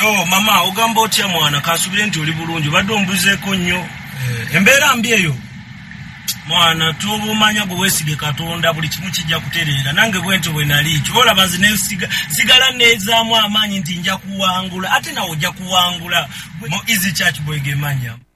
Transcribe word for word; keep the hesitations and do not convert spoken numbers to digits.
Yo mama ogamba otya mwana kasubire nti oli bulungi badde ombuzeeko nnyo eh, embeera mbi eyo mwana tubumanya gwe weesige Katonda buli kimu kijja kutereera nange bwento bwe nali kibola banzi nesiga sigala nezaamu amaanyi nti nja kuwangula ate nawe ojja kuwangula mu Easy Church boy gemanya